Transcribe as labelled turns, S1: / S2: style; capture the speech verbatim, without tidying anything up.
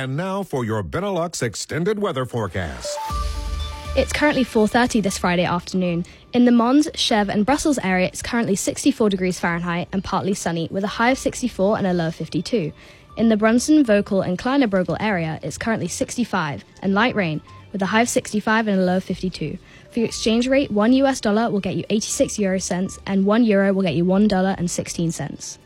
S1: And now for your Benelux extended weather forecast.
S2: It's currently four thirty this Friday afternoon. In the Mons, Chèvre and Brussels area, it's currently sixty-four degrees Fahrenheit and partly sunny with a high of sixty-four and a low of fifty-two. In the Brunson, Vaucluse and Kleine Bruegel area, it's currently sixty-five and light rain with a high of sixty-five and a low of fifty-two. For your exchange rate, one U S dollar will get you eighty-six euro cents and one euro will get you one dollar and sixteen cents.